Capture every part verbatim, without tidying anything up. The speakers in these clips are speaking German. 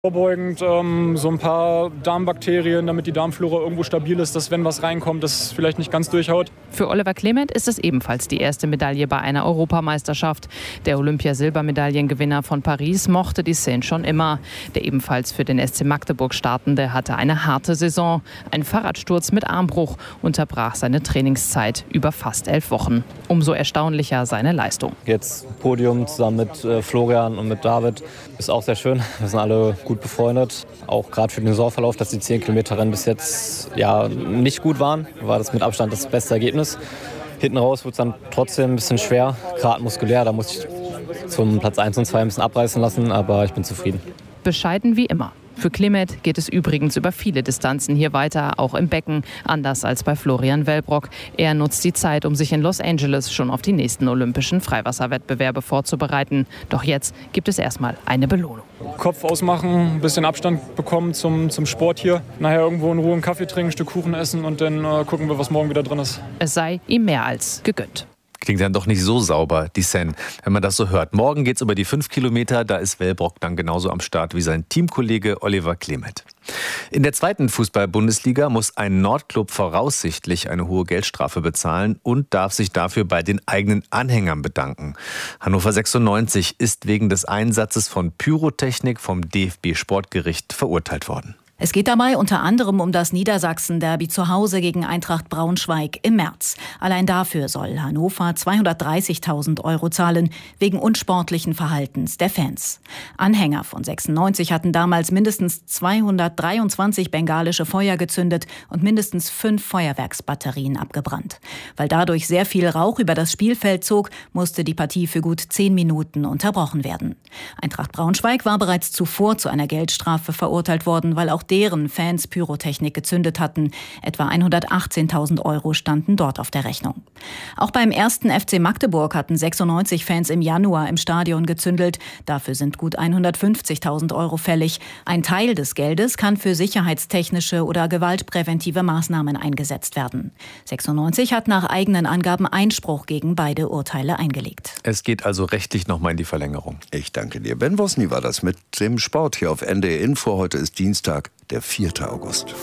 Vorbeugend ähm, so ein paar Darmbakterien, damit die Darmflora irgendwo stabil ist, dass wenn was reinkommt, das vielleicht nicht ganz durchhaut. Für Oliver Clement ist es ebenfalls die erste Medaille bei einer Europameisterschaft. Der Olympiasilbermedaillengewinner von Paris mochte die Seine schon immer. Der ebenfalls für den S C Magdeburg startende hatte eine harte Saison. Ein Fahrradsturz mit Armbruch unterbrach seine Trainingszeit über fast elf Wochen. Umso erstaunlicher seine Leistung. Jetzt Podium zusammen mit äh, Florian und mit David ist auch sehr schön. Wir sind alle gut befreundet. Auch gerade für den Saisonverlauf, dass die zehn Kilometer Rennen bis jetzt ja, nicht gut waren, war das mit Abstand das beste Ergebnis. Hinten raus wurde es dann trotzdem ein bisschen schwer, gerade muskulär. Da musste ich zum Platz eins und zwei ein bisschen abreißen lassen, aber ich bin zufrieden. Bescheiden wie immer. Für Clement geht es übrigens über viele Distanzen hier weiter, auch im Becken, anders als bei Florian Wellbrock. Er nutzt die Zeit, um sich in Los Angeles schon auf die nächsten olympischen Freiwasserwettbewerbe vorzubereiten. Doch jetzt gibt es erstmal eine Belohnung. Kopf ausmachen, ein bisschen Abstand bekommen zum, zum Sport hier. Nachher irgendwo in Ruhe einen Kaffee trinken, ein Stück Kuchen essen und dann äh, gucken wir, was morgen wieder drin ist. Es sei ihm mehr als gegönnt. Klingt dann doch nicht so sauber, die Seine, wenn man das so hört. Morgen geht's über die fünf Kilometer, da ist Wellbrock dann genauso am Start wie sein Teamkollege Oliver Clement. In der zweiten Fußball-Bundesliga muss ein Nordclub voraussichtlich eine hohe Geldstrafe bezahlen und darf sich dafür bei den eigenen Anhängern bedanken. Hannover sechsundneunzig ist wegen des Einsatzes von Pyrotechnik vom D F B-Sportgericht verurteilt worden. Es geht dabei unter anderem um das Niedersachsen-Derby zu Hause gegen Eintracht Braunschweig im März. Allein dafür soll Hannover zweihundertdreißigtausend Euro zahlen, wegen unsportlichen Verhaltens der Fans. Anhänger von sechsundneunzig hatten damals mindestens zweihundertdreiundzwanzig bengalische Feuer gezündet und mindestens fünf Feuerwerksbatterien abgebrannt. Weil dadurch sehr viel Rauch über das Spielfeld zog, musste die Partie für gut zehn Minuten unterbrochen werden. Eintracht Braunschweig war bereits zuvor zu einer Geldstrafe verurteilt worden, weil auch deren Fans Pyrotechnik gezündet hatten. Etwa hundertachtzehntausend Euro standen dort auf der Rechnung. Auch beim ersten F C Magdeburg hatten sechsundneunzig Fans im Januar im Stadion gezündelt. Dafür sind gut hundertfünfzigtausend Euro fällig. Ein Teil des Geldes kann für sicherheitstechnische oder gewaltpräventive Maßnahmen eingesetzt werden. sechsundneunzig hat nach eigenen Angaben Einspruch gegen beide Urteile eingelegt. Es geht also rechtlich nochmal in die Verlängerung. Ich danke dir. Ben Wosny war das mit dem Sport hier auf N D R Info. Heute ist Dienstag, der vierte August.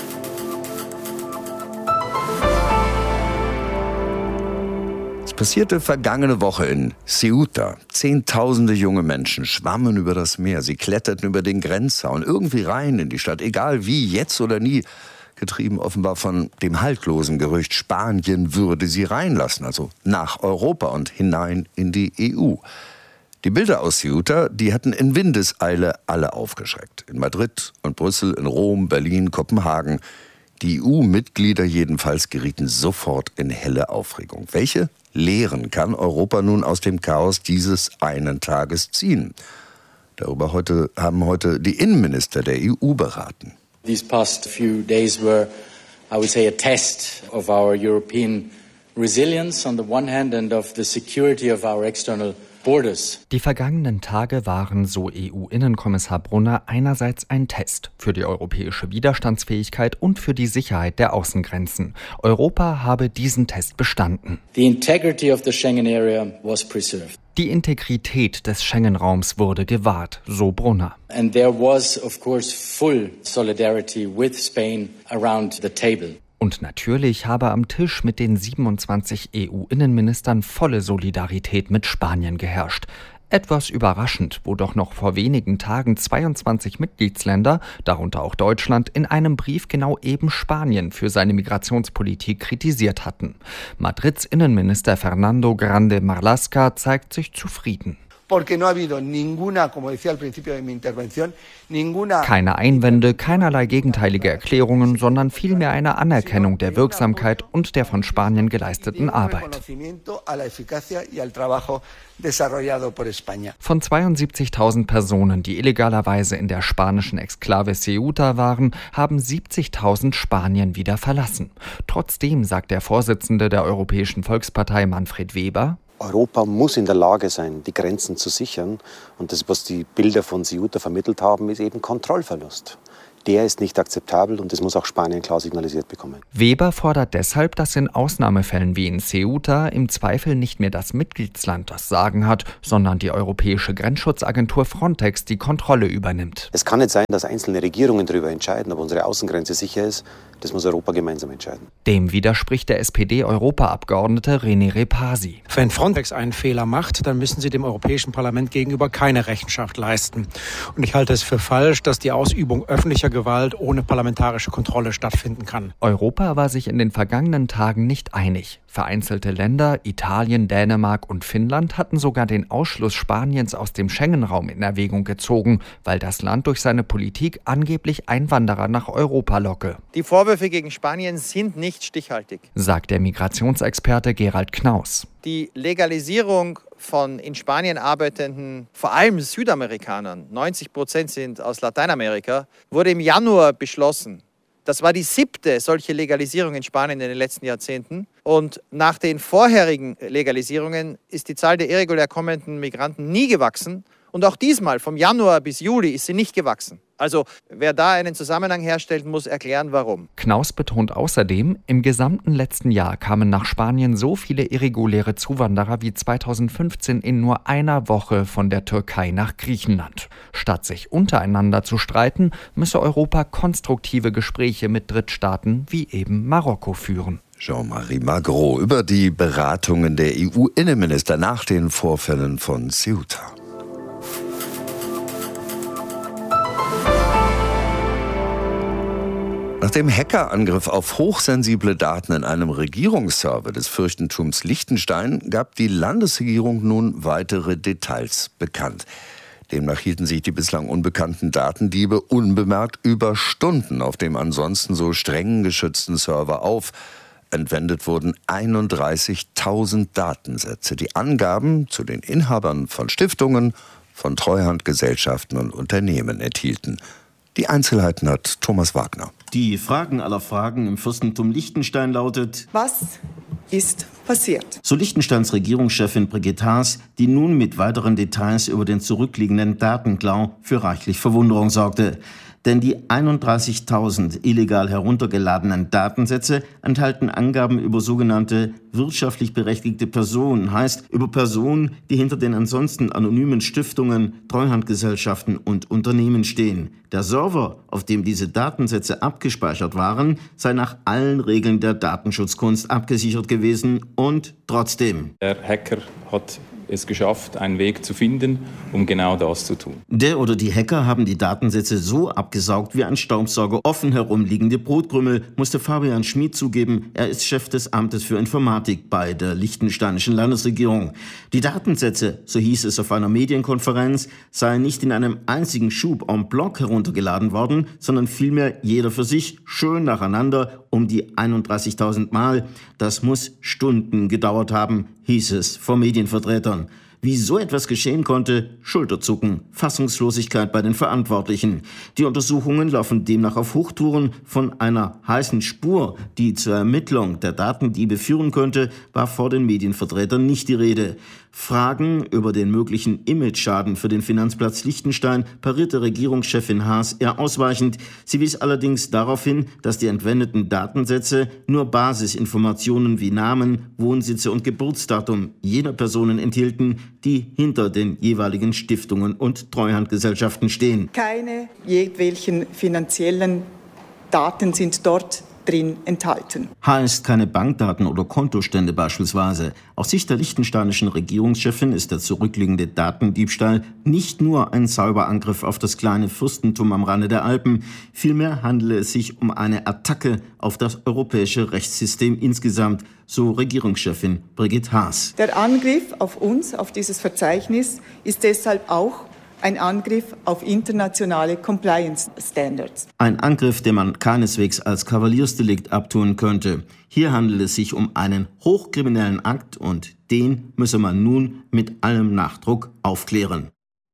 Es passierte vergangene Woche in Ceuta. Zehntausende junge Menschen schwammen über das Meer. Sie kletterten über den Grenzzaun irgendwie rein in die Stadt. Egal wie, jetzt oder nie. Getrieben offenbar von dem haltlosen Gerücht, Spanien würde sie reinlassen. Also nach Europa und hinein in die E U. Die Bilder aus Ceuta, die hatten in Windeseile alle aufgeschreckt. In Madrid und Brüssel, in Rom, Berlin, Kopenhagen. Die E U-Mitglieder jedenfalls gerieten sofort in helle Aufregung. Welche Lehren kann Europa nun aus dem Chaos dieses einen Tages ziehen? Darüber heute, haben heute die Innenminister der E U beraten. These past few days were, I would say, a test of our European resilience on the one hand and of the security of our external borders. Die vergangenen Tage waren, so E U-Innenkommissar Brunner, einerseits ein Test für die europäische Widerstandsfähigkeit und für die Sicherheit der Außengrenzen. Europa habe diesen Test bestanden. The integrity of the Schengen area was preserved. Die Integrität des Schengen-Raums wurde gewahrt, so Brunner. And there was, of course, full solidarity with Spain around the table. Und natürlich habe am Tisch mit den siebenundzwanzig E U-Innenministern volle Solidarität mit Spanien geherrscht. Etwas überraschend, wo doch noch vor wenigen Tagen zweiundzwanzig Mitgliedsländer, darunter auch Deutschland, in einem Brief genau eben Spanien für seine Migrationspolitik kritisiert hatten. Madrids Innenminister Fernando Grande Marlaska zeigt sich zufrieden. Keine Einwände, keinerlei gegenteilige Erklärungen, sondern vielmehr eine Anerkennung der Wirksamkeit und der von Spanien geleisteten Arbeit. Von zweiundsiebzigtausend Personen, die illegalerweise in der spanischen Exklave Ceuta waren, haben siebzigtausend Spanien wieder verlassen. Trotzdem sagt der Vorsitzende der Europäischen Volkspartei Manfred Weber: Europa muss in der Lage sein, die Grenzen zu sichern. Und das, was die Bilder von Ceuta vermittelt haben, ist eben Kontrollverlust. der ist nicht akzeptabel und das muss auch Spanien klar signalisiert bekommen. Weber fordert deshalb, dass in Ausnahmefällen wie in Ceuta im Zweifel nicht mehr das Mitgliedsland das Sagen hat, sondern die europäische Grenzschutzagentur Frontex die Kontrolle übernimmt. Es kann nicht sein, dass einzelne Regierungen darüber entscheiden, ob unsere Außengrenze sicher ist. Das muss Europa gemeinsam entscheiden. Dem widerspricht der S P D-Europaabgeordnete René Repasi. Wenn Frontex einen Fehler macht, dann müssen sie dem Europäischen Parlament gegenüber keine Rechenschaft leisten. Und ich halte es für falsch, dass die Ausübung öffentlicher Gewalt ohne parlamentarische Kontrolle stattfinden kann. Europa war sich in den vergangenen Tagen nicht einig. Vereinzelte Länder, Italien, Dänemark und Finnland hatten sogar den Ausschluss Spaniens aus dem Schengen-Raum in Erwägung gezogen, weil das Land durch seine Politik angeblich Einwanderer nach Europa locke. Die Vorwürfe gegen Spanien sind nicht stichhaltig, sagt der Migrationsexperte Gerald Knaus. Die Legalisierung von in Spanien arbeitenden, vor allem Südamerikanern, neunzig Prozent sind aus Lateinamerika, wurde im Januar beschlossen. Das war die siebte solche Legalisierung in Spanien in den letzten Jahrzehnten. Und nach den vorherigen Legalisierungen ist die Zahl der irregulär kommenden Migranten nie gewachsen. Und auch diesmal, vom Januar bis Juli, ist sie nicht gewachsen. Also wer da einen Zusammenhang herstellt, muss erklären, warum. Knaus betont außerdem, im gesamten letzten Jahr kamen nach Spanien so viele irreguläre Zuwanderer wie zweitausendfünfzehn in nur einer Woche von der Türkei nach Griechenland. Statt sich untereinander zu streiten, müsse Europa konstruktive Gespräche mit Drittstaaten wie eben Marokko führen. Jean-Marie Magro über die Beratungen der E U-Innenminister nach den Vorfällen von Ceuta. Nach dem Hackerangriff auf hochsensible Daten in einem Regierungsserver des Fürstentums Liechtenstein gab die Landesregierung nun weitere Details bekannt. Demnach hielten sich die bislang unbekannten Datendiebe unbemerkt über Stunden auf dem ansonsten so streng geschützten Server auf. Entwendet wurden einunddreißigtausend Datensätze. Die Angaben zu den Inhabern von Stiftungen, von Treuhandgesellschaften und Unternehmen enthielten. Die Einzelheiten hat Thomas Wagner. Die Fragen aller Fragen im Fürstentum Liechtenstein lautet: Was ist passiert? So Liechtensteins Regierungschefin Brigitte Haas, die nun mit weiteren Details über den zurückliegenden Datenklau für reichlich Verwunderung sorgte. Denn die einunddreißigtausend illegal heruntergeladenen Datensätze enthalten Angaben über sogenannte wirtschaftlich berechtigte Personen, heißt über Personen, die hinter den ansonsten anonymen Stiftungen, Treuhandgesellschaften und Unternehmen stehen. Der Server, auf dem diese Datensätze abgespeichert waren, sei nach allen Regeln der Datenschutzkunst abgesichert gewesen und trotzdem. Der Hacker hat es geschafft, einen Weg zu finden, um genau das zu tun. Der oder die Hacker haben die Datensätze so abgesaugt wie ein Staubsauger offen herumliegende Brotkrümel, musste Fabian Schmid zugeben. Er ist Chef des Amtes für Informatik bei der liechtensteinischen Landesregierung. Die Datensätze, so hieß es auf einer Medienkonferenz, seien nicht in einem einzigen Schub en bloc heruntergeladen worden, sondern vielmehr jeder für sich, schön nacheinander, um die einunddreißigtausend Mal. Das muss Stunden gedauert haben, hieß es vor Medienvertretern. Wie so etwas geschehen konnte, Schulterzucken, Fassungslosigkeit bei den Verantwortlichen. Die Untersuchungen laufen demnach auf Hochtouren. Von einer heißen Spur, die zur Ermittlung der Datendiebe führen könnte, war vor den Medienvertretern nicht die Rede. Fragen über den möglichen Imageschaden für den Finanzplatz Liechtenstein parierte Regierungschefin Haas eher ausweichend. Sie wies allerdings darauf hin, dass die entwendeten Datensätze nur Basisinformationen wie Namen, Wohnsitze und Geburtsdatum jener Personen enthielten, die hinter den jeweiligen Stiftungen und Treuhandgesellschaften stehen. Keine jedwelchen finanziellen Daten sind dort drin enthalten. Heißt keine Bankdaten oder Kontostände beispielsweise. Aus Sicht der liechtensteinischen Regierungschefin ist der zurückliegende Datendiebstahl nicht nur ein Cyberangriff auf das kleine Fürstentum am Rande der Alpen. Vielmehr handele es sich um eine Attacke auf das europäische Rechtssystem insgesamt, so Regierungschefin Brigitte Haas. Der Angriff auf uns, auf dieses Verzeichnis, ist deshalb auch ein Angriff auf internationale Compliance Standards. Ein Angriff, den man keineswegs als Kavaliersdelikt abtun könnte. Hier handelt es sich um einen hochkriminellen Akt und den müsse man nun mit allem Nachdruck aufklären.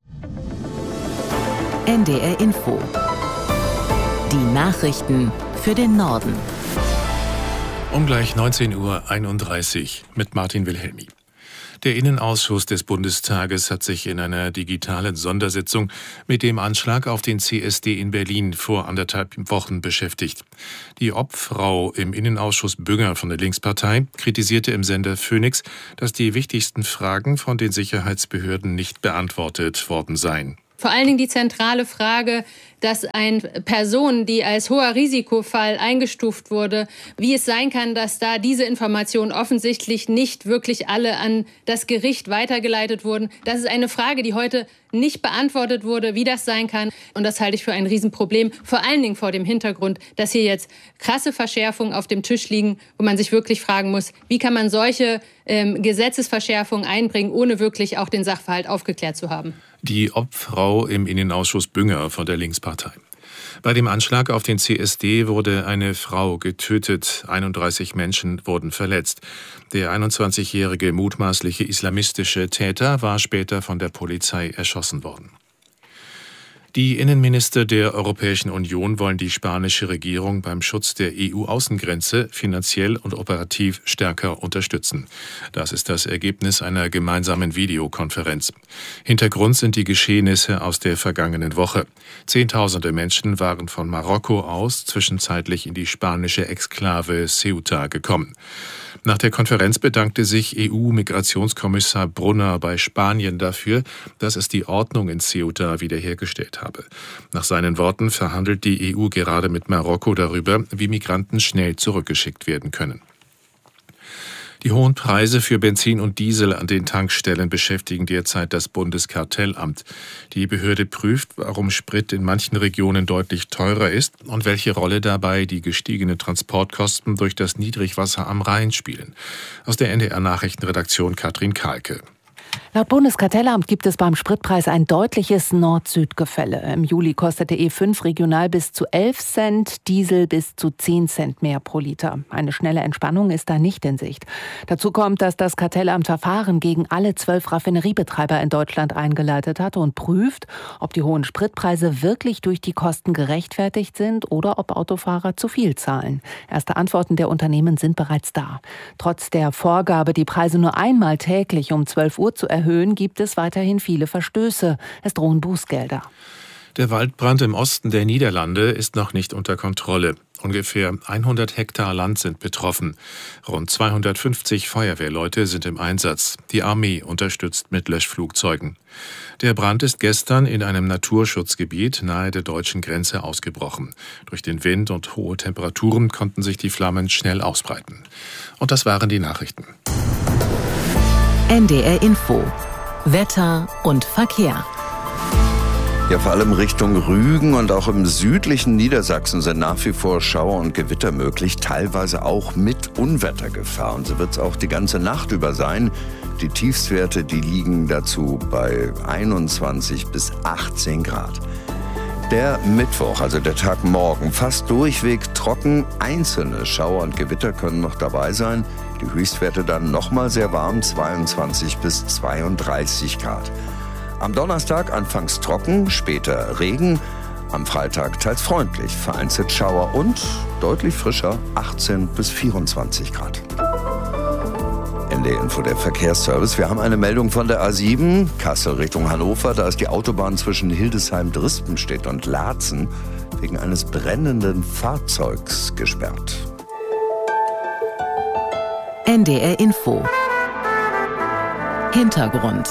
N D R Info. Die Nachrichten für den Norden. Um gleich neunzehn Uhr einunddreißig mit Martin Wilhelmi. Der Innenausschuss des Bundestages hat sich in einer digitalen Sondersitzung mit dem Anschlag auf den C S D in Berlin vor anderthalb Wochen beschäftigt. Die Obfrau im Innenausschuss Bünger von der Linkspartei kritisierte im Sender Phoenix, dass die wichtigsten Fragen von den Sicherheitsbehörden nicht beantwortet worden seien. Vor allen Dingen die zentrale Frage, dass eine Person, die als hoher Risikofall eingestuft wurde, wie es sein kann, dass da diese Informationen offensichtlich nicht wirklich alle an das Gericht weitergeleitet wurden. Das ist eine Frage, die heute nicht beantwortet wurde, wie das sein kann. Und das halte ich für ein Riesenproblem, vor allen Dingen vor dem Hintergrund, dass hier jetzt krasse Verschärfungen auf dem Tisch liegen, wo man sich wirklich fragen muss, wie kann man solche ähm, Gesetzesverschärfungen einbringen, ohne wirklich auch den Sachverhalt aufgeklärt zu haben. Die Obfrau im Innenausschuss Bünger von der Linkspartei. Bei dem Anschlag auf den C S D wurde eine Frau getötet, einunddreißig Menschen wurden verletzt. Der einundzwanzigjährige mutmaßliche islamistische Täter war später von der Polizei erschossen worden. Die Innenminister der Europäischen Union wollen die spanische Regierung beim Schutz der E U-Außengrenze finanziell und operativ stärker unterstützen. Das ist das Ergebnis einer gemeinsamen Videokonferenz. Hintergrund sind die Geschehnisse aus der vergangenen Woche. Zehntausende Menschen waren von Marokko aus zwischenzeitlich in die spanische Exklave Ceuta gekommen. Nach der Konferenz bedankte sich E U-Migrationskommissar Brunner bei Spanien dafür, dass es die Ordnung in Ceuta wiederhergestellt habe. Nach seinen Worten verhandelt die E U gerade mit Marokko darüber, wie Migranten schnell zurückgeschickt werden können. Die hohen Preise für Benzin und Diesel an den Tankstellen beschäftigen derzeit das Bundeskartellamt. Die Behörde prüft, warum Sprit in manchen Regionen deutlich teurer ist und welche Rolle dabei die gestiegenen Transportkosten durch das Niedrigwasser am Rhein spielen. Aus der N D R-Nachrichtenredaktion Katrin Kahlke. Laut Bundeskartellamt gibt es beim Spritpreis ein deutliches Nord-Süd-Gefälle. Im Juli kostete E fünf regional bis zu elf Cent, Diesel bis zu zehn Cent mehr pro Liter. Eine schnelle Entspannung ist da nicht in Sicht. Dazu kommt, dass das Kartellamt Verfahren gegen alle zwölf Raffineriebetreiber in Deutschland eingeleitet hat und prüft, ob die hohen Spritpreise wirklich durch die Kosten gerechtfertigt sind oder ob Autofahrer zu viel zahlen. Erste Antworten der Unternehmen sind bereits da. Trotz der Vorgabe, die Preise nur einmal täglich um zwölf Uhr zu erhöhen, gibt es weiterhin viele Verstöße. Es drohen Bußgelder. Der Waldbrand im Osten der Niederlande ist noch nicht unter Kontrolle. Ungefähr hundert Hektar Land sind betroffen. Rund zweihundertfünfzig Feuerwehrleute sind im Einsatz. Die Armee unterstützt mit Löschflugzeugen. Der Brand ist gestern in einem Naturschutzgebiet nahe der deutschen Grenze ausgebrochen. Durch den Wind und hohe Temperaturen konnten sich die Flammen schnell ausbreiten. Und das waren die Nachrichten. N D R Info. Wetter und Verkehr. Ja, vor allem Richtung Rügen und auch im südlichen Niedersachsen sind nach wie vor Schauer und Gewitter möglich, teilweise auch mit Unwettergefahr. Und so wird es auch die ganze Nacht über sein. Die Tiefstwerte, die liegen dazu bei einundzwanzig bis achtzehn Grad. Der Mittwoch, also der Tag morgen, fast durchweg trocken. Einzelne Schauer und Gewitter können noch dabei sein. Die Höchstwerte dann nochmal sehr warm, zweiundzwanzig bis zweiunddreißig Grad. Am Donnerstag anfangs trocken, später Regen. Am Freitag teils freundlich, vereinzelt Schauer und deutlich frischer, achtzehn bis vierundzwanzig Grad. N D R Info, der Verkehrsservice. Wir haben eine Meldung von der A sieben, Kassel Richtung Hannover. Da ist die Autobahn zwischen Hildesheim-Drispenstedt und Laatzen wegen eines brennenden Fahrzeugs gesperrt. N D R Info. Hintergrund.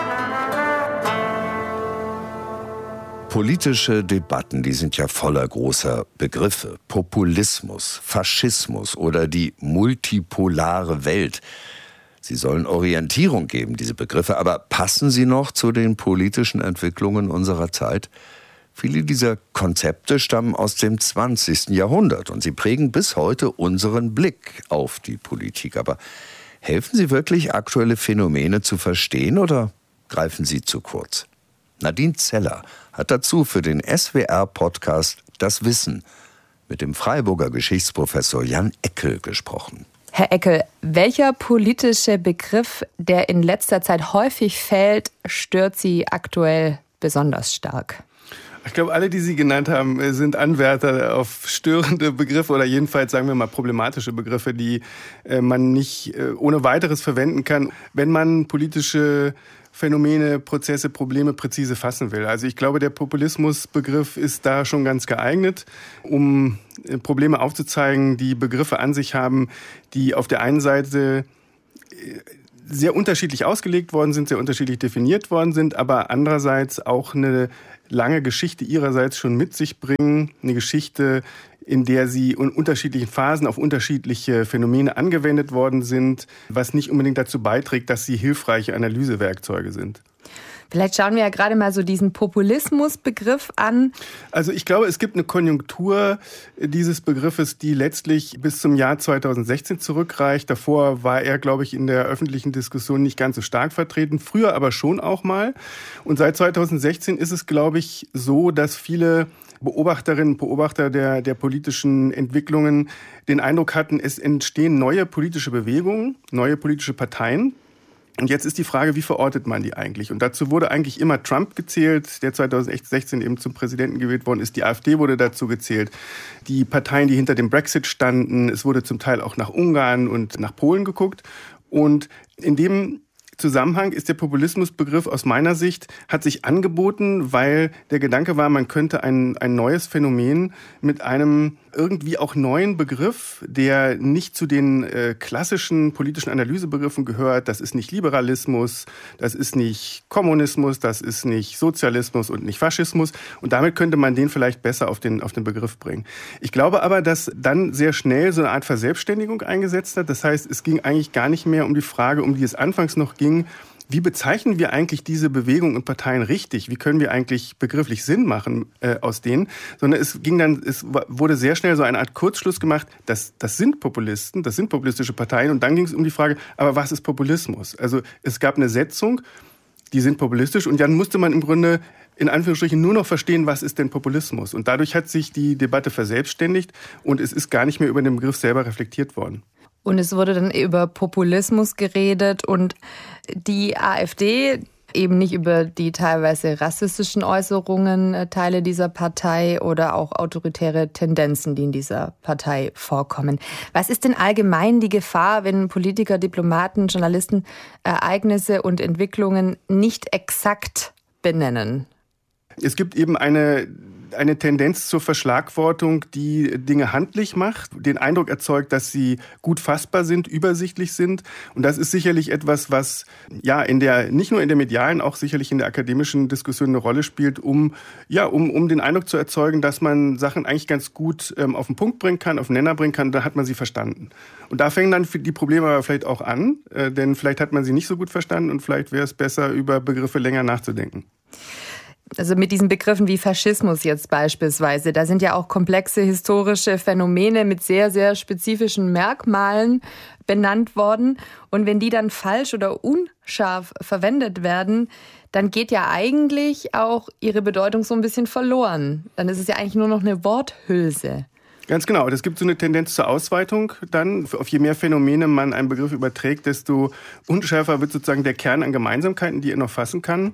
Politische Debatten, die sind ja voller großer Begriffe. Populismus, Faschismus oder die multipolare Welt. Sie sollen Orientierung geben, diese Begriffe, aber passen sie noch zu den politischen Entwicklungen unserer Zeit? Viele dieser Konzepte stammen aus dem zwanzigsten Jahrhundert und sie prägen bis heute unseren Blick auf die Politik. Aber helfen sie wirklich, aktuelle Phänomene zu verstehen oder greifen sie zu kurz? Nadine Zeller hat dazu für den S W R-Podcast Das Wissen mit dem Freiburger Geschichtsprofessor Jan Eckel gesprochen. Herr Eckel, welcher politische Begriff, der in letzter Zeit häufig fällt, stört Sie aktuell besonders stark? Ich glaube, alle, die Sie genannt haben, sind Anwärter auf störende Begriffe oder jedenfalls, sagen wir mal, problematische Begriffe, die man nicht ohne weiteres verwenden kann, wenn man politische Phänomene, Prozesse, Probleme präzise fassen will. Also ich glaube, der Populismusbegriff ist da schon ganz geeignet, um Probleme aufzuzeigen, die Begriffe an sich haben, die auf der einen Seite sehr unterschiedlich ausgelegt worden sind, sehr unterschiedlich definiert worden sind, aber andererseits auch eine lange Geschichte ihrerseits schon mit sich bringen, eine Geschichte, in der sie in unterschiedlichen Phasen auf unterschiedliche Phänomene angewendet worden sind, was nicht unbedingt dazu beiträgt, dass sie hilfreiche Analysewerkzeuge sind. Vielleicht schauen wir ja gerade mal so diesen Populismusbegriff an. Also ich glaube, es gibt eine Konjunktur dieses Begriffes, die letztlich bis zum Jahr zweitausendsechzehn zurückreicht. Davor war er, glaube ich, in der öffentlichen Diskussion nicht ganz so stark vertreten, früher aber schon auch mal. Und seit zweitausendsechzehn ist es, glaube ich, so, dass viele Beobachterinnen und Beobachter der, der politischen Entwicklungen den Eindruck hatten, es entstehen neue politische Bewegungen, neue politische Parteien. Und jetzt ist die Frage, wie verortet man die eigentlich? Und dazu wurde eigentlich immer Trump gezählt, der zweitausendsechzehn eben zum Präsidenten gewählt worden ist. Die AfD wurde dazu gezählt. Die Parteien, die hinter dem Brexit standen. Es wurde zum Teil auch nach Ungarn und nach Polen geguckt. Und in dem Zusammenhang ist der Populismusbegriff aus meiner Sicht, hat sich angeboten, weil der Gedanke war, man könnte ein, ein neues Phänomen mit einem irgendwie auch neuen Begriff, der nicht zu den äh, klassischen politischen Analysebegriffen gehört. Das ist nicht Liberalismus, das ist nicht Kommunismus, das ist nicht Sozialismus und nicht Faschismus. Und damit könnte man den vielleicht besser auf den, auf den Begriff bringen. Ich glaube aber, dass dann sehr schnell so eine Art Verselbstständigung eingesetzt hat. Das heißt, es ging eigentlich gar nicht mehr um die Frage, um die es anfangs noch ging, wie bezeichnen wir eigentlich diese Bewegungen und Parteien richtig? Wie können wir eigentlich begrifflich Sinn machen äh, aus denen? Sondern es ging dann, es wurde sehr schnell so eine Art Kurzschluss gemacht, das, das sind Populisten, das sind populistische Parteien. Und dann ging es um die Frage, aber was ist Populismus? Also es gab eine Setzung, die sind populistisch. Und dann musste man im Grunde in Anführungsstrichen nur noch verstehen, was ist denn Populismus? Und dadurch hat sich die Debatte verselbstständigt und es ist gar nicht mehr über den Begriff selber reflektiert worden. Und es wurde dann über Populismus geredet und die AfD, eben nicht über die teilweise rassistischen Äußerungen Teile dieser Partei oder auch autoritäre Tendenzen, die in dieser Partei vorkommen. Was ist denn allgemein die Gefahr, wenn Politiker, Diplomaten, Journalisten Ereignisse und Entwicklungen nicht exakt benennen? Es gibt eben eine eine Tendenz zur Verschlagwortung, die Dinge handlich macht, den Eindruck erzeugt, dass sie gut fassbar sind, übersichtlich sind. Und das ist sicherlich etwas, was ja in der nicht nur in der medialen, auch sicherlich in der akademischen Diskussion eine Rolle spielt, um ja um um den Eindruck zu erzeugen, dass man Sachen eigentlich ganz gut ähm, auf den Punkt bringen kann, auf den Nenner bringen kann. Da hat man sie verstanden. Und da fängen dann die Probleme aber vielleicht auch an, äh, denn vielleicht hat man sie nicht so gut verstanden und vielleicht wäre es besser, über Begriffe länger nachzudenken. Also mit diesen Begriffen wie Faschismus jetzt beispielsweise, da sind ja auch komplexe historische Phänomene mit sehr, sehr spezifischen Merkmalen benannt worden. Und wenn die dann falsch oder unscharf verwendet werden, dann geht ja eigentlich auch ihre Bedeutung so ein bisschen verloren. Dann ist es ja eigentlich nur noch eine Worthülse. Ganz genau. Es gibt so eine Tendenz zur Ausweitung dann. Auf je mehr Phänomene man einen Begriff überträgt, desto unschärfer wird sozusagen der Kern an Gemeinsamkeiten, die er noch fassen kann.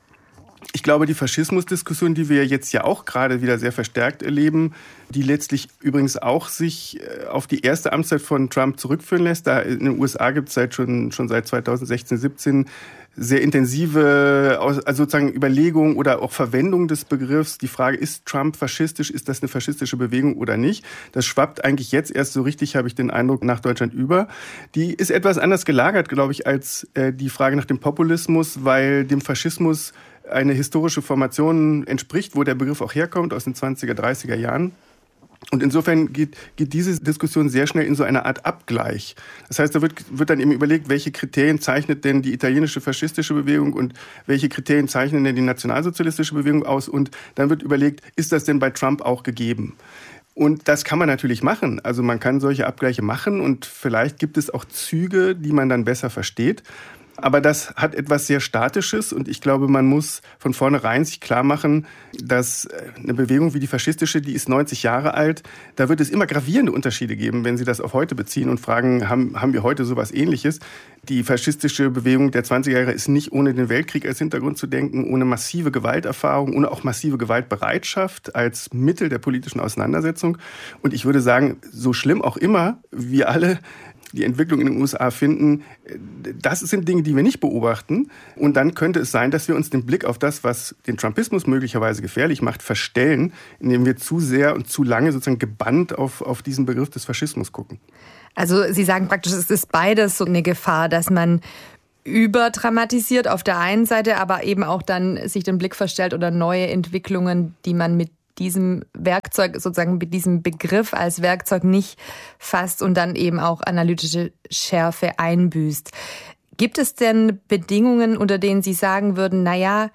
Ich glaube, die Faschismusdiskussion, die wir jetzt ja auch gerade wieder sehr verstärkt erleben, die letztlich übrigens auch sich auf die erste Amtszeit von Trump zurückführen lässt. Da in den U S A gibt es seit schon, schon seit zweitausendsechzehn, siebzehn sehr intensive also sozusagen Überlegungen oder auch Verwendung des Begriffs. Die Frage, ist Trump faschistisch? Ist das eine faschistische Bewegung oder nicht? Das schwappt eigentlich jetzt erst so richtig, habe ich den Eindruck, nach Deutschland über. Die ist etwas anders gelagert, glaube ich, als äh, die Frage nach dem Populismus, weil dem Faschismus eine historische Formation entspricht, wo der Begriff auch herkommt, aus den zwanziger, dreißiger Jahren. Und insofern geht, geht diese Diskussion sehr schnell in so eine Art Abgleich. Das heißt, da wird, wird dann eben überlegt, welche Kriterien zeichnet denn die italienische faschistische Bewegung und welche Kriterien zeichnen denn die nationalsozialistische Bewegung aus. Und dann wird überlegt, ist das denn bei Trump auch gegeben? Und das kann man natürlich machen. Also man kann solche Abgleiche machen und vielleicht gibt es auch Züge, die man dann besser versteht. Aber das hat etwas sehr Statisches und ich glaube, man muss von vornherein sich klar machen, dass eine Bewegung wie die faschistische, die ist neunzig Jahre alt, da wird es immer gravierende Unterschiede geben, wenn Sie das auf heute beziehen und fragen, haben, haben wir heute sowas Ähnliches? Die faschistische Bewegung der zwanziger Jahre ist nicht ohne den Weltkrieg als Hintergrund zu denken, ohne massive Gewalterfahrung, ohne auch massive Gewaltbereitschaft als Mittel der politischen Auseinandersetzung. Und ich würde sagen, so schlimm auch immer wir alle die Entwicklung in den U S A finden, das sind Dinge, die wir nicht beobachten. Und dann könnte es sein, dass wir uns den Blick auf das, was den Trumpismus möglicherweise gefährlich macht, verstellen, indem wir zu sehr und zu lange sozusagen gebannt auf, auf diesen Begriff des Faschismus gucken. Also Sie sagen praktisch, es ist beides so eine Gefahr, dass man überdramatisiert auf der einen Seite, aber eben auch dann sich den Blick verstellt oder neue Entwicklungen, die man mit diesem Werkzeug, sozusagen mit diesem Begriff als Werkzeug nicht fasst und dann eben auch analytische Schärfe einbüßt. Gibt es denn Bedingungen, unter denen Sie sagen würden, naja,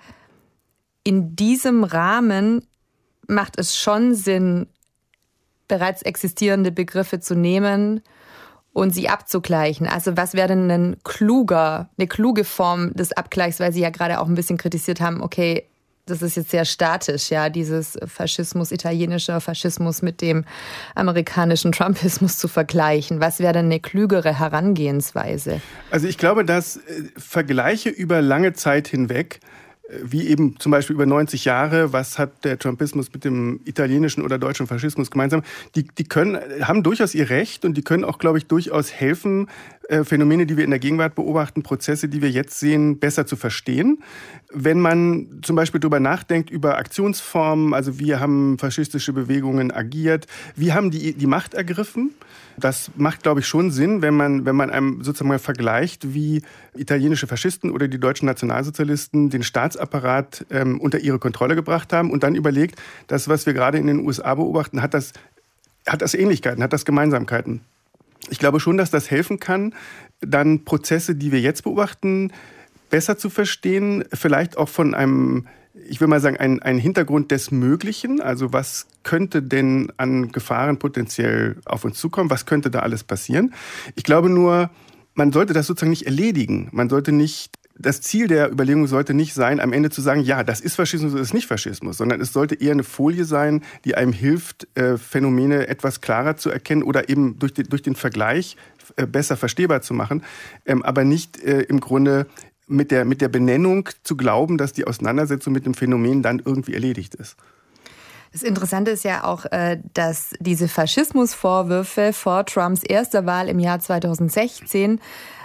in diesem Rahmen macht es schon Sinn, bereits existierende Begriffe zu nehmen und sie abzugleichen? Also was wäre denn ein kluger, eine kluge Form des Abgleichs, weil Sie ja gerade auch ein bisschen kritisiert haben, okay, das ist jetzt sehr statisch, ja, dieses Faschismus, italienischer Faschismus mit dem amerikanischen Trumpismus zu vergleichen. Was wäre denn eine klügere Herangehensweise? Also ich glaube, dass Vergleiche über lange Zeit hinweg, wie eben zum Beispiel über neunzig Jahre, was hat der Trumpismus mit dem italienischen oder deutschen Faschismus gemeinsam, die, die können, haben durchaus ihr Recht und die können auch, glaube ich, durchaus helfen, äh, Phänomene, die wir in der Gegenwart beobachten, Prozesse, die wir jetzt sehen, besser zu verstehen. Wenn man zum Beispiel darüber nachdenkt, über Aktionsformen, also wie haben faschistische Bewegungen agiert, wie haben die die Macht ergriffen, das macht, glaube ich, schon Sinn, wenn man, wenn man einem sozusagen mal vergleicht, wie italienische Faschisten oder die deutschen Nationalsozialisten den Staatsapparat ähm, unter ihre Kontrolle gebracht haben und dann überlegt, das, was wir gerade in den U S A beobachten, hat das, hat das Ähnlichkeiten, hat das Gemeinsamkeiten. Ich glaube schon, dass das helfen kann, dann Prozesse, die wir jetzt beobachten, besser zu verstehen, vielleicht auch von einem, ich will mal sagen, ein, ein Hintergrund des Möglichen. Also was könnte denn an Gefahren potenziell auf uns zukommen? Was könnte da alles passieren? Ich glaube nur, man sollte das sozusagen nicht erledigen. Man sollte nicht, das Ziel der Überlegung sollte nicht sein, am Ende zu sagen, ja, das ist Faschismus, das ist nicht Faschismus, sondern es sollte eher eine Folie sein, die einem hilft, äh, Phänomene etwas klarer zu erkennen oder eben durch den, durch den Vergleich äh, besser verstehbar zu machen, ähm, aber nicht äh, im Grunde mit der, mit der Benennung zu glauben, dass die Auseinandersetzung mit dem Phänomen dann irgendwie erledigt ist. Das Interessante ist ja auch, dass diese Faschismusvorwürfe vor Trumps erster Wahl im Jahr zweitausendsechzehn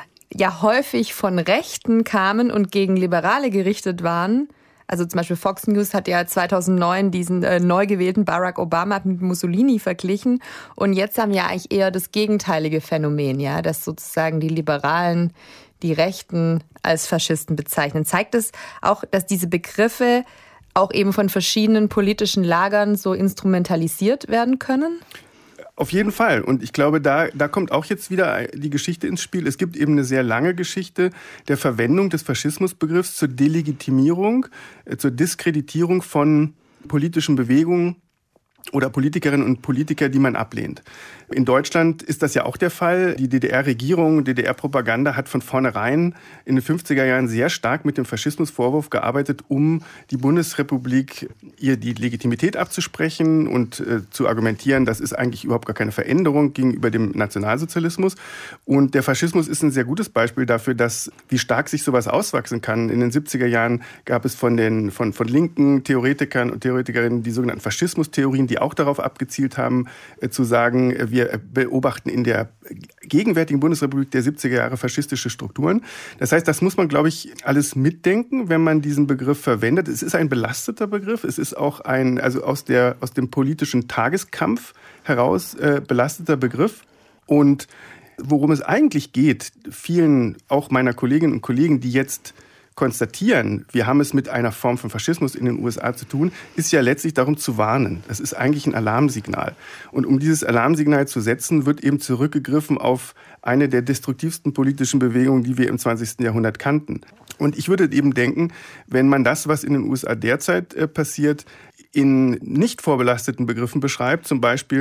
ja häufig von Rechten kamen und gegen Liberale gerichtet waren. Also zum Beispiel Fox News hat ja zweitausendneun diesen äh, neu gewählten Barack Obama mit Mussolini verglichen. Und jetzt haben wir eigentlich eher das gegenteilige Phänomen, ja, dass sozusagen die Liberalen die Rechten als Faschisten bezeichnen. Zeigt es auch, dass diese Begriffe auch eben von verschiedenen politischen Lagern so instrumentalisiert werden können? Auf jeden Fall. Und ich glaube, da, da kommt auch jetzt wieder die Geschichte ins Spiel. Es gibt eben eine sehr lange Geschichte der Verwendung des Faschismusbegriffs zur Delegitimierung, zur Diskreditierung von politischen Bewegungen oder Politikerinnen und Politiker, die man ablehnt. In Deutschland ist das ja auch der Fall. Die D D R-Regierung, D D R-Propaganda hat von vornherein in den fünfziger Jahren sehr stark mit dem Faschismusvorwurf gearbeitet, um die Bundesrepublik ihr die Legitimität abzusprechen und äh, zu argumentieren, das ist eigentlich überhaupt gar keine Veränderung gegenüber dem Nationalsozialismus. Und der Faschismus ist ein sehr gutes Beispiel dafür, dass wie stark sich sowas auswachsen kann. In den siebziger Jahren gab es von den von, von linken Theoretikern und Theoretikerinnen die sogenannten Faschismustheorien, die auch darauf abgezielt haben, äh, zu sagen, äh, wir beobachten in der gegenwärtigen Bundesrepublik der siebziger Jahre faschistische Strukturen. Das heißt, das muss man, glaube ich, alles mitdenken, wenn man diesen Begriff verwendet. Es ist ein belasteter Begriff. Es ist auch ein, also aus der, aus dem politischen Tageskampf heraus äh, belasteter Begriff. Und worum es eigentlich geht, vielen auch meiner Kolleginnen und Kollegen, die jetzt konstatieren, wir haben es mit einer Form von Faschismus in den U S A zu tun, ist ja letztlich darum zu warnen. Das ist eigentlich ein Alarmsignal. Und um dieses Alarmsignal zu setzen, wird eben zurückgegriffen auf eine der destruktivsten politischen Bewegungen, die wir im zwanzigsten Jahrhundert kannten. Und ich würde eben denken, wenn man das, was in den U S A derzeit äh, passiert, in nicht vorbelasteten Begriffen beschreibt, zum Beispiel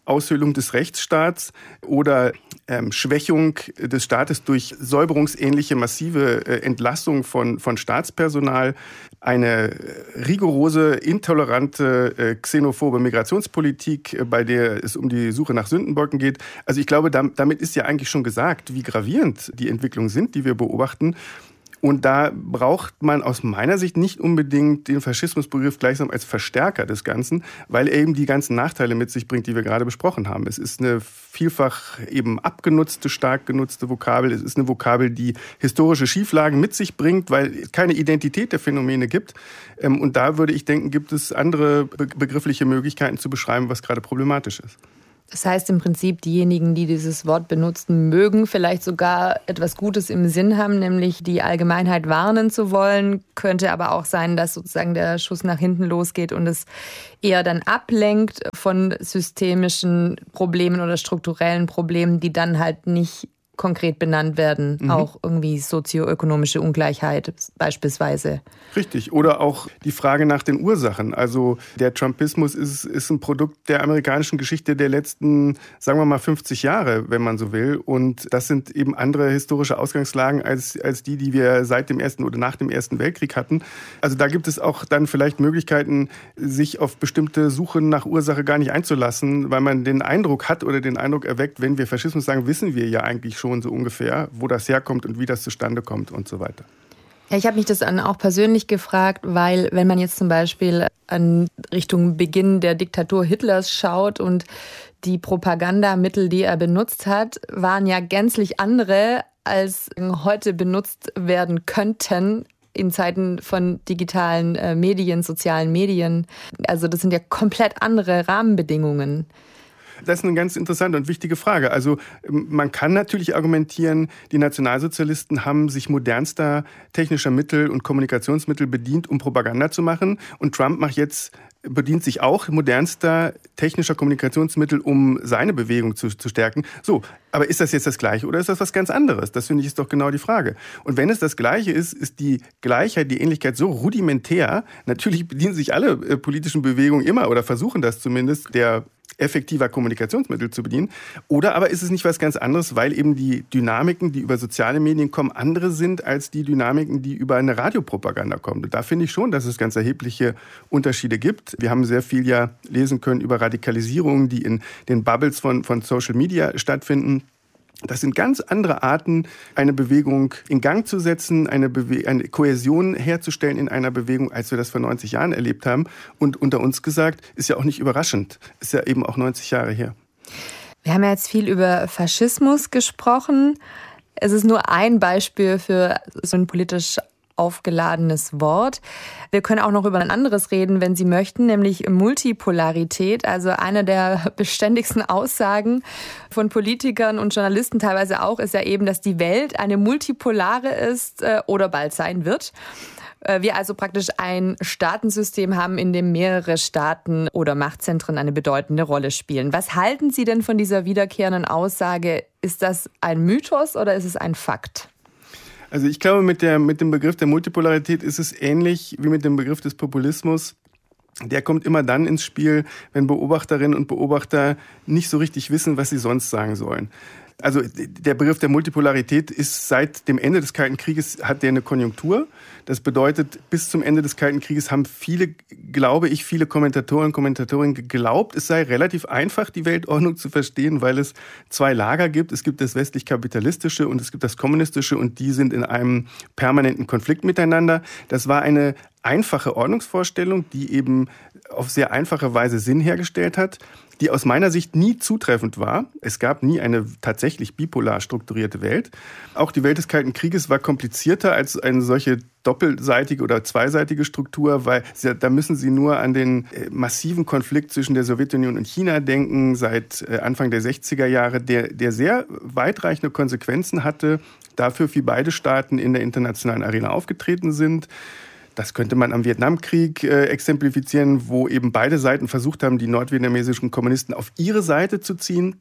Aushöhlung des Rechtsstaats oder ähm, Schwächung des Staates durch säuberungsähnliche massive äh, Entlassung von, von Staatspersonal, eine rigorose, intolerante, äh, xenophobe Migrationspolitik, äh, bei der es um die Suche nach Sündenböcken geht. Also ich glaube, dam- damit ist ja eigentlich schon gesagt, wie gravierend die Entwicklungen sind, die wir beobachten. Und da braucht man aus meiner Sicht nicht unbedingt den Faschismusbegriff gleichsam als Verstärker des Ganzen, weil er eben die ganzen Nachteile mit sich bringt, die wir gerade besprochen haben. Es ist eine vielfach eben abgenutzte, stark genutzte Vokabel. Es ist eine Vokabel, die historische Schieflagen mit sich bringt, weil es keine Identität der Phänomene gibt. Und da würde ich denken, gibt es andere begriffliche Möglichkeiten zu beschreiben, was gerade problematisch ist. Das heißt im Prinzip, diejenigen, die dieses Wort benutzen, mögen vielleicht sogar etwas Gutes im Sinn haben, nämlich die Allgemeinheit warnen zu wollen. Könnte aber auch sein, dass sozusagen der Schuss nach hinten losgeht und es eher dann ablenkt von systemischen Problemen oder strukturellen Problemen, die dann halt nicht konkret benannt werden. Mhm. Auch irgendwie sozioökonomische Ungleichheit beispielsweise. Richtig. Oder auch die Frage nach den Ursachen. Also der Trumpismus ist, ist ein Produkt der amerikanischen Geschichte der letzten, sagen wir mal, fünfzig Jahre, wenn man so will. Und das sind eben andere historische Ausgangslagen als, als die, die wir seit dem Ersten oder nach dem Ersten Weltkrieg hatten. Also da gibt es auch dann vielleicht Möglichkeiten, sich auf bestimmte Suche nach Ursache gar nicht einzulassen, weil man den Eindruck hat oder den Eindruck erweckt, wenn wir Faschismus sagen, wissen wir ja eigentlich schon so ungefähr, wo das herkommt und wie das zustande kommt und so weiter. Ja, ich habe mich das dann auch persönlich gefragt, weil wenn man jetzt zum Beispiel an Richtung Beginn der Diktatur Hitlers schaut und die Propagandamittel, die er benutzt hat, waren ja gänzlich andere, als heute benutzt werden könnten in Zeiten von digitalen äh, Medien, sozialen Medien. Also das sind ja komplett andere Rahmenbedingungen. Das ist eine ganz interessante und wichtige Frage. Also man kann natürlich argumentieren, die Nationalsozialisten haben sich modernster technischer Mittel und Kommunikationsmittel bedient, um Propaganda zu machen. Und Trump macht jetzt, bedient sich auch modernster technischer Kommunikationsmittel, um seine Bewegung zu, zu stärken. So, aber ist das jetzt das Gleiche oder ist das was ganz anderes? Das finde ich ist doch genau die Frage. Und wenn es das Gleiche ist, ist die Gleichheit, die Ähnlichkeit so rudimentär. Natürlich bedienen sich alle äh, politischen Bewegungen immer oder versuchen das zumindest, der effektiver Kommunikationsmittel zu bedienen. Oder aber ist es nicht was ganz anderes, weil eben die Dynamiken, die über soziale Medien kommen, andere sind als die Dynamiken, die über eine Radiopropaganda kommen. Und da finde ich schon, dass es ganz erhebliche Unterschiede gibt. Wir haben sehr viel ja lesen können über Radikalisierungen, die in den Bubbles von, von Social Media stattfinden. Das sind ganz andere Arten, eine Bewegung in Gang zu setzen, eine, Bewe- eine Kohäsion herzustellen in einer Bewegung, als wir das vor neunzig Jahren erlebt haben. Und unter uns gesagt, ist ja auch nicht überraschend. Ist ja eben auch neunzig Jahre her. Wir haben ja jetzt viel über Faschismus gesprochen. Es ist nur ein Beispiel für so ein politisch aufgeladenes Wort. Wir können auch noch über ein anderes reden, wenn Sie möchten, nämlich Multipolarität. Also eine der beständigsten Aussagen von Politikern und Journalisten teilweise auch, ist ja eben, dass die Welt eine multipolare ist äh, oder bald sein wird. Äh, wir also praktisch ein Staatensystem haben, in dem mehrere Staaten oder Machtzentren eine bedeutende Rolle spielen. Was halten Sie denn von dieser wiederkehrenden Aussage? Ist das ein Mythos oder ist es ein Fakt? Also ich glaube, mit, der, mit dem Begriff der Multipolarität ist es ähnlich wie mit dem Begriff des Populismus. Der kommt immer dann ins Spiel, wenn Beobachterinnen und Beobachter nicht so richtig wissen, was sie sonst sagen sollen. Also der Begriff der Multipolarität ist seit dem Ende des Kalten Krieges, hat der eine Konjunktur. Das bedeutet, bis zum Ende des Kalten Krieges haben viele, glaube ich, viele Kommentatoren und Kommentatorinnen geglaubt, es sei relativ einfach, die Weltordnung zu verstehen, weil es zwei Lager gibt. Es gibt das westlich-kapitalistische und es gibt das kommunistische und die sind in einem permanenten Konflikt miteinander. Das war eine einfache Ordnungsvorstellung, die eben auf sehr einfache Weise Sinn hergestellt hat, die aus meiner Sicht nie zutreffend war. Es gab nie eine tatsächlich bipolar strukturierte Welt. Auch die Welt des Kalten Krieges war komplizierter als eine solche doppelseitige oder zweiseitige Struktur, weil da müssen Sie nur an den massiven Konflikt zwischen der Sowjetunion und China denken, seit Anfang der sechziger Jahre, der, der sehr weitreichende Konsequenzen hatte, dafür, wie beide Staaten in der internationalen Arena aufgetreten sind. Das könnte man am Vietnamkrieg äh, exemplifizieren, wo eben beide Seiten versucht haben, die nordvietnamesischen Kommunisten auf ihre Seite zu ziehen.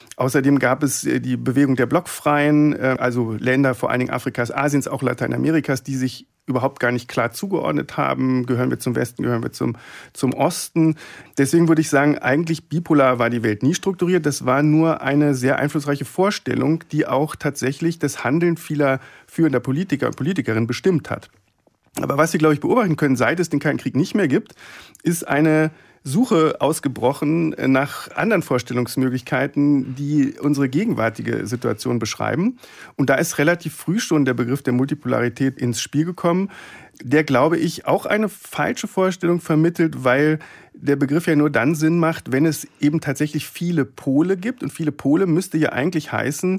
Außerdem gab es die Bewegung der Blockfreien, also Länder vor allen Dingen Afrikas, Asiens, auch Lateinamerikas, die sich überhaupt gar nicht klar zugeordnet haben. Gehören wir zum Westen, gehören wir zum, zum Osten. Deswegen würde ich sagen, eigentlich bipolar war die Welt nie strukturiert. Das war nur eine sehr einflussreiche Vorstellung, die auch tatsächlich das Handeln vieler führender Politiker und Politikerinnen bestimmt hat. Aber was wir, glaube ich, beobachten können, seit es den Kalten Krieg nicht mehr gibt, ist eine Suche ausgebrochen nach anderen Vorstellungsmöglichkeiten, die unsere gegenwärtige Situation beschreiben. Und da ist relativ früh schon der Begriff der Multipolarität ins Spiel gekommen, der, glaube ich, auch eine falsche Vorstellung vermittelt, weil der Begriff ja nur dann Sinn macht, wenn es eben tatsächlich viele Pole gibt. Und viele Pole müsste ja eigentlich heißen,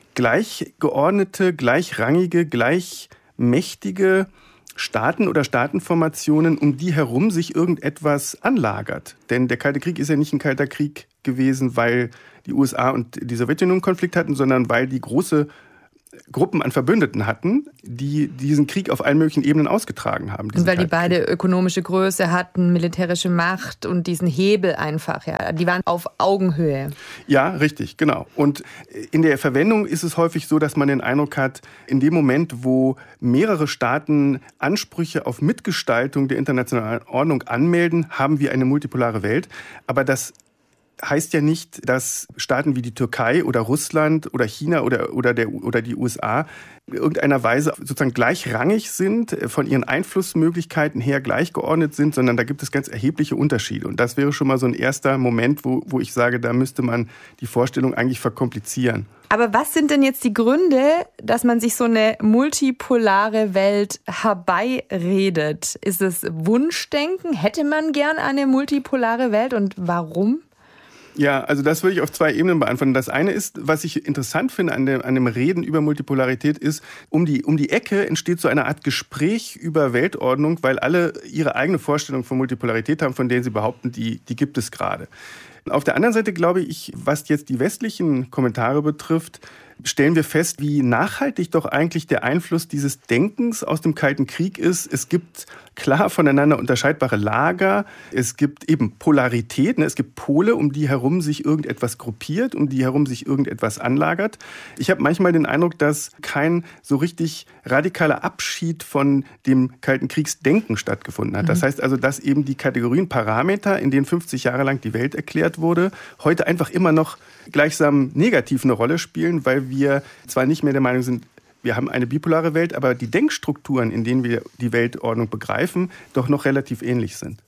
gleichgeordnete, gleichrangige, gleichmächtige Staaten oder Staatenformationen, um die herum sich irgendetwas anlagert. Denn der Kalte Krieg ist ja nicht ein Kalter Krieg gewesen, weil die U S A und die Sowjetunion einen Konflikt hatten, sondern weil die große Gruppen an Verbündeten hatten, die diesen Krieg auf allen möglichen Ebenen ausgetragen haben. Und weil die beide ökonomische Größe hatten, militärische Macht und diesen Hebel einfach, ja. Die waren auf Augenhöhe. Ja, richtig, genau. Und in der Verwendung ist es häufig so, dass man den Eindruck hat, in dem Moment, wo mehrere Staaten Ansprüche auf Mitgestaltung der internationalen Ordnung anmelden, haben wir eine multipolare Welt. Aber das heißt ja nicht, dass Staaten wie die Türkei oder Russland oder China oder, oder, der, oder die U S A in irgendeiner Weise sozusagen gleichrangig sind, von ihren Einflussmöglichkeiten her gleichgeordnet sind, sondern da gibt es ganz erhebliche Unterschiede. Und das wäre schon mal so ein erster Moment, wo, wo ich sage, da müsste man die Vorstellung eigentlich verkomplizieren. Aber was sind denn jetzt die Gründe, dass man sich so eine multipolare Welt herbeiredet? Ist es Wunschdenken? Hätte man gern eine multipolare Welt und warum? Ja, also das würde ich auf zwei Ebenen beantworten. Das eine ist, was ich interessant finde an dem, an dem Reden über Multipolarität ist, um die, um die Ecke entsteht so eine Art Gespräch über Weltordnung, weil alle ihre eigene Vorstellung von Multipolarität haben, von denen sie behaupten, die, die gibt es gerade. Auf der anderen Seite glaube ich, was jetzt die westlichen Kommentare betrifft, stellen wir fest, wie nachhaltig doch eigentlich der Einfluss dieses Denkens aus dem Kalten Krieg ist. Es gibt klar voneinander unterscheidbare Lager. Es gibt eben Polaritäten. Es gibt Pole, um die herum sich irgendetwas gruppiert, um die herum sich irgendetwas anlagert. Ich habe manchmal den Eindruck, dass kein so richtig radikaler Abschied von dem Kalten Kriegsdenken stattgefunden hat. Das heißt also, dass eben die Kategorien Parameter, in denen fünfzig Jahre lang die Welt erklärt wurde, heute einfach immer noch gleichsam negativ eine Rolle spielen, weil wir zwar nicht mehr der Meinung sind, wir haben eine bipolare Welt, aber die Denkstrukturen, in denen wir die Weltordnung begreifen, doch noch relativ ähnlich sind.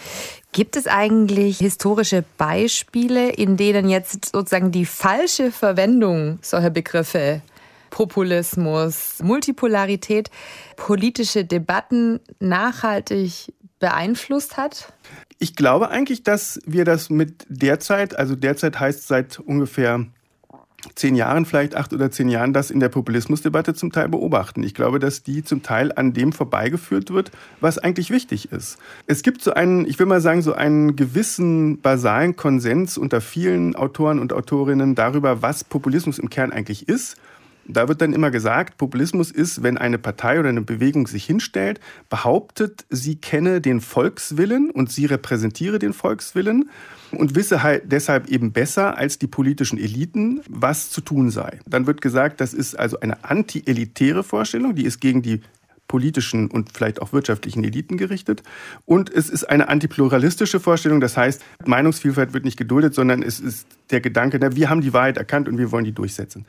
Gibt es eigentlich historische Beispiele, in denen jetzt sozusagen die falsche Verwendung solcher Begriffe, Populismus, Multipolarität, politische Debatten nachhaltig beeinflusst hat? Ich glaube eigentlich, dass wir das mit derzeit, also derzeit heißt seit ungefähr zehn Jahren, vielleicht acht oder zehn Jahren, das in der Populismusdebatte zum Teil beobachten. Ich glaube, dass die zum Teil an dem vorbeigeführt wird, was eigentlich wichtig ist. Es gibt so einen, ich will mal sagen, so einen gewissen basalen Konsens unter vielen Autoren und Autorinnen darüber, was Populismus im Kern eigentlich ist. Da wird dann immer gesagt, Populismus ist, wenn eine Partei oder eine Bewegung sich hinstellt, behauptet, sie kenne den Volkswillen und sie repräsentiere den Volkswillen und wisse halt deshalb eben besser als die politischen Eliten, was zu tun sei. Dann wird gesagt, das ist also eine anti-elitäre Vorstellung, die ist gegen die politischen und vielleicht auch wirtschaftlichen Eliten gerichtet. Und es ist eine antipluralistische Vorstellung, das heißt, Meinungsvielfalt wird nicht geduldet, sondern es ist der Gedanke, na, wir haben die Wahrheit erkannt und wir wollen die durchsetzen.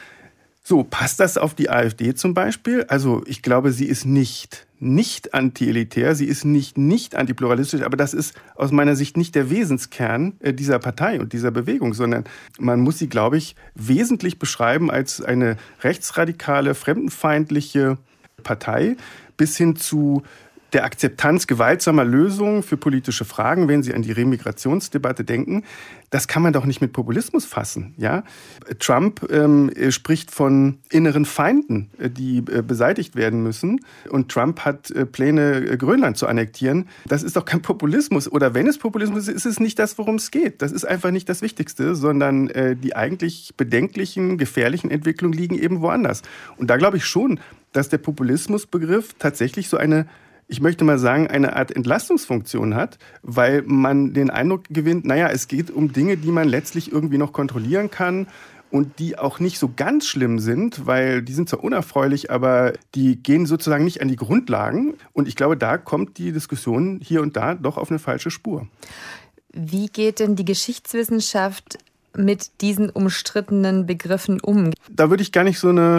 So, passt das auf die AfD zum Beispiel? Also ich glaube, sie ist nicht, nicht anti-elitär, sie ist nicht, nicht antipluralistisch, aber das ist aus meiner Sicht nicht der Wesenskern dieser Partei und dieser Bewegung, sondern man muss sie, glaube ich, wesentlich beschreiben als eine rechtsradikale, fremdenfeindliche Partei bis hin zu der Akzeptanz gewaltsamer Lösungen für politische Fragen, wenn Sie an die Remigrationsdebatte denken. Das kann man doch nicht mit Populismus fassen. Ja? Trump ähm, spricht von inneren Feinden, die äh, beseitigt werden müssen. Und Trump hat äh, Pläne, äh, Grönland zu annektieren. Das ist doch kein Populismus. Oder wenn es Populismus ist, ist es nicht das, worum es geht. Das ist einfach nicht das Wichtigste, sondern äh, die eigentlich bedenklichen, gefährlichen Entwicklungen liegen eben woanders. Und da glaube ich schon, dass der Populismusbegriff tatsächlich so eine ich möchte mal sagen, eine Art Entlastungsfunktion hat, weil man den Eindruck gewinnt, naja, es geht um Dinge, die man letztlich irgendwie noch kontrollieren kann und die auch nicht so ganz schlimm sind, weil die sind zwar unerfreulich, aber die gehen sozusagen nicht an die Grundlagen. Und ich glaube, da kommt die Diskussion hier und da doch auf eine falsche Spur. Wie geht denn die Geschichtswissenschaft mit diesen umstrittenen Begriffen um? Da würde ich gar nicht so eine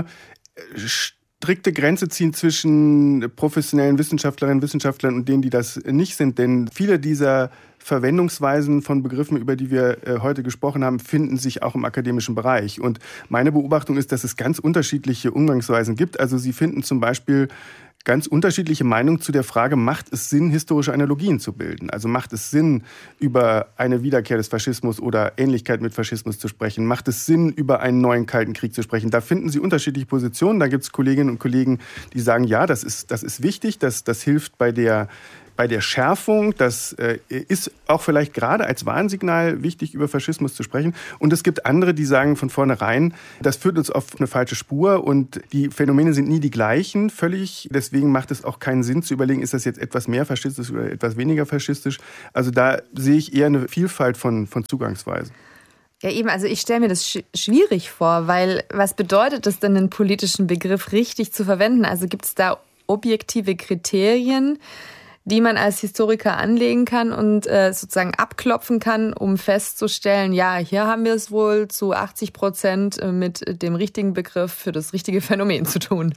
strikte Grenze ziehen zwischen professionellen Wissenschaftlerinnen und Wissenschaftlern und denen, die das nicht sind. Denn viele dieser Verwendungsweisen von Begriffen, über die wir heute gesprochen haben, finden sich auch im akademischen Bereich. Und meine Beobachtung ist, dass es ganz unterschiedliche Umgangsweisen gibt. Also Sie finden zum Beispiel ganz unterschiedliche Meinungen zu der Frage, macht es Sinn, historische Analogien zu bilden? Also macht es Sinn, über eine Wiederkehr des Faschismus oder Ähnlichkeit mit Faschismus zu sprechen? Macht es Sinn, über einen neuen Kalten Krieg zu sprechen? Da finden Sie unterschiedliche Positionen. Da gibt es Kolleginnen und Kollegen, die sagen, ja, das ist, das ist wichtig, das, das hilft bei der Bei der Schärfung, das äh, ist auch vielleicht gerade als Warnsignal wichtig, über Faschismus zu sprechen. Und es gibt andere, die sagen von vornherein, das führt uns auf eine falsche Spur und die Phänomene sind nie die gleichen, völlig. Deswegen macht es auch keinen Sinn zu überlegen, ist das jetzt etwas mehr faschistisch oder etwas weniger faschistisch. Also da sehe ich eher eine Vielfalt von, von Zugangsweisen. Ja eben, also ich stelle mir das sch- schwierig vor, weil was bedeutet es denn, einen politischen Begriff richtig zu verwenden? Also gibt es da objektive Kriterien, die man als Historiker anlegen kann und äh, sozusagen abklopfen kann, um festzustellen, ja, hier haben wir es wohl zu achtzig Prozent mit dem richtigen Begriff für das richtige Phänomen zu tun.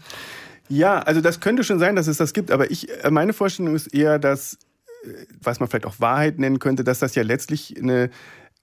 Ja, also das könnte schon sein, dass es das gibt, aber ich, meine Vorstellung ist eher, dass, was man vielleicht auch Wahrheit nennen könnte, dass das ja letztlich eine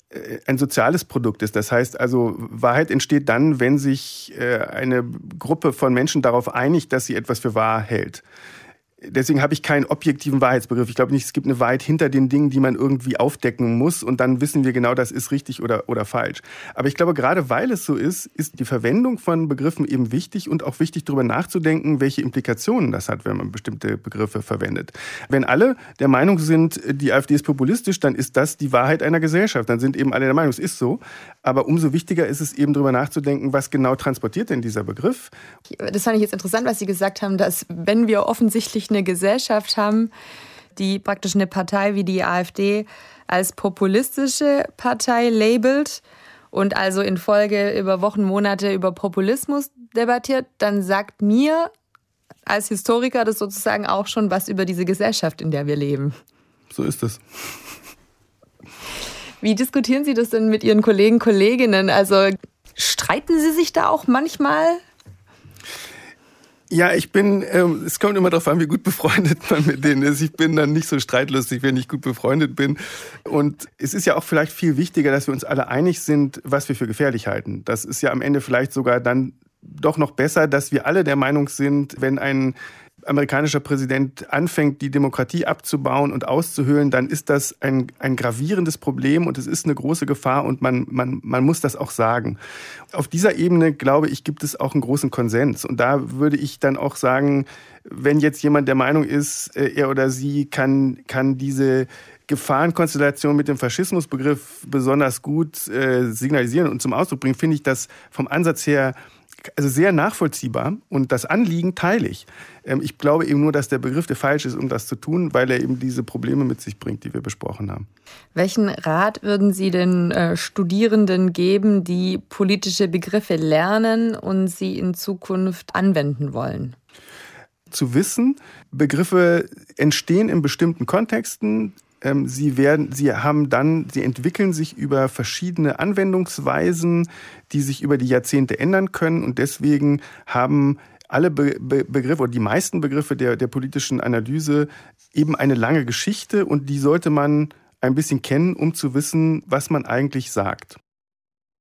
ein soziales Produkt ist. Das heißt also, Wahrheit entsteht dann, wenn sich eine Gruppe von Menschen darauf einigt, dass sie etwas für wahr hält. Deswegen habe ich keinen objektiven Wahrheitsbegriff. Ich glaube nicht, es gibt eine Wahrheit hinter den Dingen, die man irgendwie aufdecken muss und dann wissen wir genau, das ist richtig oder, oder falsch. Aber ich glaube, gerade weil es so ist, ist die Verwendung von Begriffen eben wichtig und auch wichtig, darüber nachzudenken, welche Implikationen das hat, wenn man bestimmte Begriffe verwendet. Wenn alle der Meinung sind, die AfD ist populistisch, dann ist das die Wahrheit einer Gesellschaft. Dann sind eben alle der Meinung, es ist so. Aber umso wichtiger ist es eben, darüber nachzudenken, was genau transportiert denn dieser Begriff. Das fand ich jetzt interessant, was Sie gesagt haben, dass wenn wir offensichtlich eine Gesellschaft haben, die praktisch eine Partei wie die AfD als populistische Partei labelt und also in Folge über Wochen, Monate über Populismus debattiert, dann sagt mir als Historiker das sozusagen auch schon was über diese Gesellschaft, in der wir leben. So ist es. Wie diskutieren Sie das denn mit Ihren Kollegen, Kolleginnen? Also streiten Sie sich da auch manchmal? Ja, ich bin, ähm, es kommt immer darauf an, wie gut befreundet man mit denen ist. Ich bin dann nicht so streitlustig, wenn ich gut befreundet bin. Und es ist ja auch vielleicht viel wichtiger, dass wir uns alle einig sind, was wir für gefährlich halten. Das ist ja am Ende vielleicht sogar dann doch noch besser, dass wir alle der Meinung sind, wenn ein amerikanischer Präsident anfängt, die Demokratie abzubauen und auszuhöhlen, dann ist das ein, ein gravierendes Problem und es ist eine große Gefahr und man, man, man muss das auch sagen. Auf dieser Ebene, glaube ich, gibt es auch einen großen Konsens. Und da würde ich dann auch sagen, wenn jetzt jemand der Meinung ist, er oder sie kann, kann diese Gefahrenkonstellation mit dem Faschismusbegriff besonders gut äh, signalisieren und zum Ausdruck bringen, finde ich das vom Ansatz her also sehr nachvollziehbar und das Anliegen teile ich. Ich glaube eben nur, dass der Begriff der falsch ist, um das zu tun, weil er eben diese Probleme mit sich bringt, die wir besprochen haben. Welchen Rat würden Sie den äh, Studierenden geben, die politische Begriffe lernen und sie in Zukunft anwenden wollen? Zu wissen, Begriffe entstehen in bestimmten Kontexten. Sie werden, sie haben dann, sie entwickeln sich über verschiedene Anwendungsweisen, die sich über die Jahrzehnte ändern können. Und deswegen haben alle Be- Be- Begriffe oder die meisten Begriffe der, der politischen Analyse eben eine lange Geschichte und die sollte man ein bisschen kennen, um zu wissen, was man eigentlich sagt.